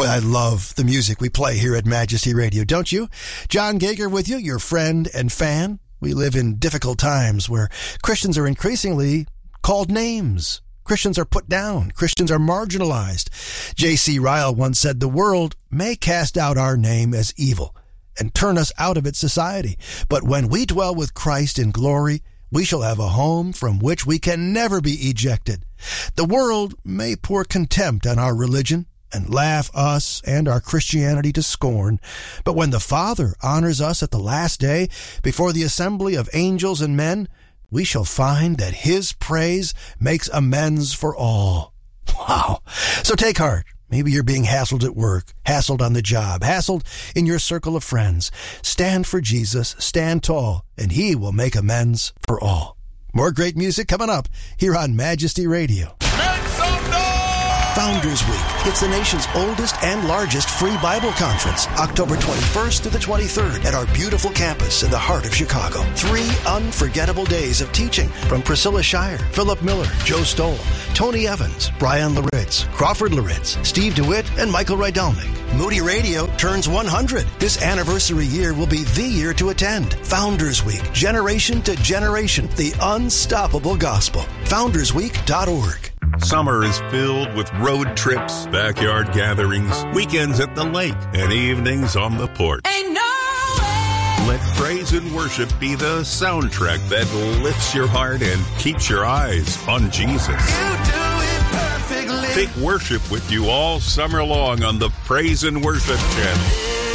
Boy, I love the music we play here at Majesty Radio, don't you? John Gager with you, your friend and fan. We live in difficult times where Christians are increasingly called names. Christians are put down. Christians are marginalized. J.C. Ryle once said, "The world may cast out our name as evil and turn us out of its society. But when we dwell with Christ in glory, we shall have a home from which we can never be ejected. The world may pour contempt on our religion and laugh us and our Christianity to scorn. But when the Father honors us at the last day before the assembly of angels and men, we shall find that his praise makes amends for all." Wow. So take heart. Maybe you're being hassled at work, hassled on the job, hassled in your circle of friends. Stand for Jesus, stand tall, and he will make amends for all. More great music coming up here on Majesty Radio. Founders Week. It's the nation's oldest and largest free Bible conference, October 21st to the 23rd at our beautiful campus in the heart of Chicago. 3 unforgettable days of teaching from Priscilla Shire, Philip Miller, Joe Stoll, Tony Evans, Brian Laritz, Crawford Laritz, Steve DeWitt, and Michael Rydelnik. Moody Radio turns 100. This anniversary year will be the year to attend. Founders Week, generation to generation, the unstoppable gospel. FoundersWeek.org. Summer is filled with road trips, backyard gatherings, weekends at the lake, and evenings on the porch. Ain't no way. Let praise and worship be the soundtrack that lifts your heart and keeps your eyes on Jesus. You do it perfectly. Take worship with you all summer long on the Praise and Worship channel,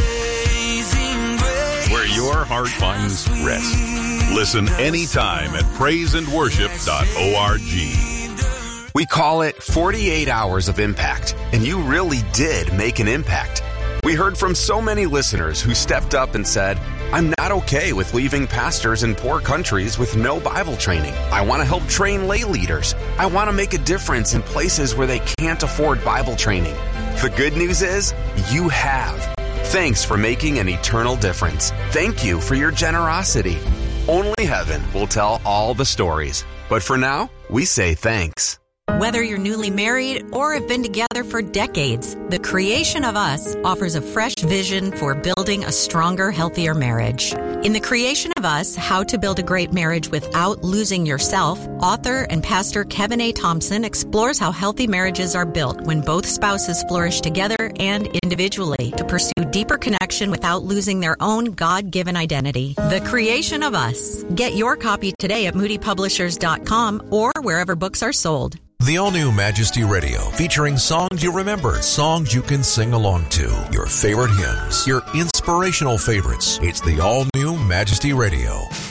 where your heart finds rest. Listen anytime at praiseandworship.org. We call it 48 hours of impact, and you really did make an impact. We heard from so many listeners who stepped up and said, "I'm not okay with leaving pastors in poor countries with no Bible training. I want to help train lay leaders. I want to make a difference in places where they can't afford Bible training." The good news is, you have. Thanks for making an eternal difference. Thank you for your generosity. Only heaven will tell all the stories. But for now, we say thanks. Whether you're newly married or have been together for decades, The Creation of Us offers a fresh vision for building a stronger, healthier marriage. In The Creation of Us, How to Build a Great Marriage Without Losing Yourself, author and pastor Kevin A. Thompson explores how healthy marriages are built when both spouses flourish together and individually to pursue deeper connection without losing their own God-given identity. The Creation of Us. Get your copy today at moodypublishers.com or wherever books are sold. The all-new Majesty Radio, featuring songs you remember, songs you can sing along to, your favorite hymns, your inspirational favorites. It's the all-new Majesty Radio.